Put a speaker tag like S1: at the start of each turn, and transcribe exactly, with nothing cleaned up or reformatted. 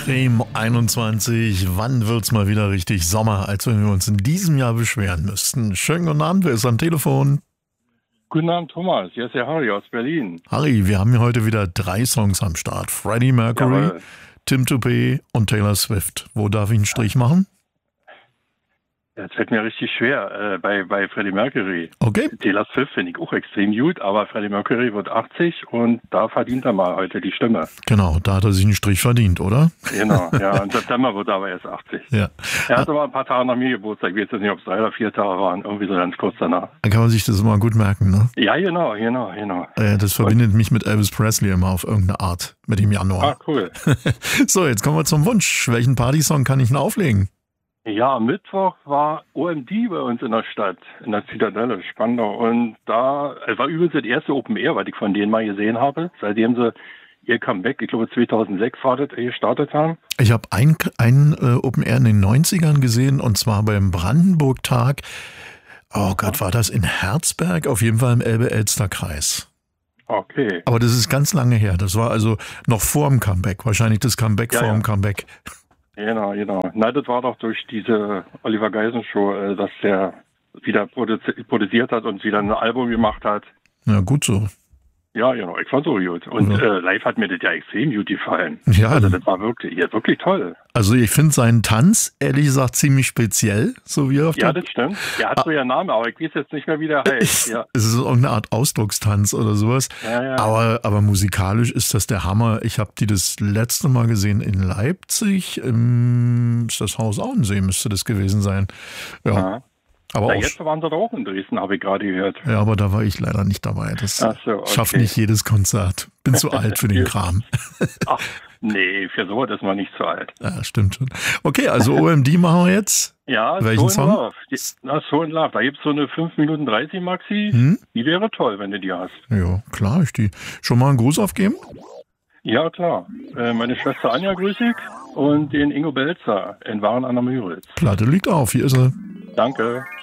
S1: Creme einundzwanzig. Wann wird's mal wieder richtig Sommer, als wenn wir uns in diesem Jahr beschweren müssten? Schönen guten Abend, wer ist am Telefon?
S2: Guten Abend, Thomas. Hier ist der Harry aus Berlin.
S1: Harry, wir haben hier heute wieder drei Songs am Start. Freddie Mercury,
S2: Jawohl.
S1: Tim Toupé und Taylor Swift. Wo darf ich einen Strich machen?
S2: Das fällt mir richtig schwer äh, bei, bei Freddie Mercury.
S1: Okay.
S2: Taylor Swift finde ich auch extrem gut, aber Freddie Mercury wird achtzig und da verdient er mal heute die Stimme.
S1: Genau, da hat er sich einen Strich verdient, oder?
S2: Genau, ja. Im September wird er aber erst achtzig.
S1: Ja.
S2: Er hat aber ein paar Tage nach mir Geburtstag. Ich weiß jetzt nicht, ob es drei oder vier Tage waren. Irgendwie so ganz kurz danach.
S1: Dann kann man sich das immer gut merken, ne?
S2: Ja, genau, genau, genau.
S1: Äh, das verbindet mich mit Elvis Presley immer auf irgendeine Art mit dem Januar.
S2: Ah, cool.
S1: So, jetzt kommen wir zum Wunsch. Welchen Partysong kann ich denn auflegen?
S2: Ja, am Mittwoch war O M D bei uns in der Stadt, in der Zitadelle, Spandau. Und da es war übrigens das erste Open Air, was ich von denen mal gesehen habe, seitdem sie ihr Comeback, ich glaube zweitausendsechs war das, gestartet haben.
S1: Ich habe ein, ein äh, Open Air in den neunzigern gesehen, und zwar beim Brandenburg-Tag. Oh Gott, war das in Herzberg? Auf jeden Fall im Elbe-Elster-Kreis.
S2: Okay.
S1: Aber das ist ganz lange her. Das war also noch vor dem Comeback. Wahrscheinlich das Comeback
S2: Ja,
S1: vor
S2: ja.
S1: dem Comeback.
S2: Genau, genau. Nein, das war doch durch diese Oliver Geisen-Show, äh, dass der wieder produzi- produziert hat und wieder ein Album gemacht hat.
S1: Ja, gut so.
S2: Ja, genau, ich fand so gut. Und
S1: Ja.
S2: äh, live hat mir das ja extrem gut gefallen.
S1: Ja.
S2: Also das war wirklich, ja, wirklich toll.
S1: Also ich finde seinen Tanz, ehrlich gesagt, ziemlich speziell, so wie er auf
S2: Ja,
S1: der...
S2: das stimmt. Der hat so ja einen Namen, aber ich weiß jetzt nicht mehr, wie der heißt. Ja,
S1: Es ist irgendeine Art Ausdruckstanz oder sowas.
S2: ja, ja.
S1: Aber, aber musikalisch ist das der Hammer. Ich habe die das letzte Mal gesehen in Leipzig. Im, ist das Haus Auensee müsste das gewesen sein. Ja,
S2: ja.
S1: aber
S2: Na,
S1: auch,
S2: jetzt waren sie doch auch in Dresden, habe ich gerade gehört.
S1: ja, aber da war ich leider nicht dabei. Das
S2: Ach so, okay.
S1: schafft nicht jedes Konzert. Bin zu alt für den Kram.
S2: Ach, nee, für sowas ist man nicht zu alt.
S1: Ja, stimmt schon. Okay, also O M D machen wir jetzt.
S2: Ja,
S1: Welchen
S2: So in
S1: Song?
S2: Love. Die, na, So in Love. Da gibt es so eine fünf Minuten dreißig Maxi.
S1: Hm?
S2: Die wäre toll, wenn du die hast.
S1: Ja, klar, ich die. Schon mal einen Gruß aufgeben?
S2: Ja, klar. Äh, meine Schwester Anja grüße ich und den Ingo Belzer in Waren an der Müritz.
S1: Platte liegt auf, hier ist er.
S2: Danke.